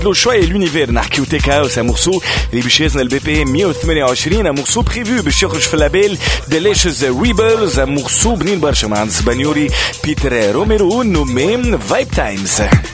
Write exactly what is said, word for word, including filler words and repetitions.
لو شوية l'univers نحكيو تيك هاوس morceau اللي باش يزن البي بي مية وثمانية وعشرين morceau بريفو باش يخرج في اللابيل ديليشيوس ريبلز morceau بنين برشا مع الاسبانيوري بيتر روميرو نومي فايب تايمز.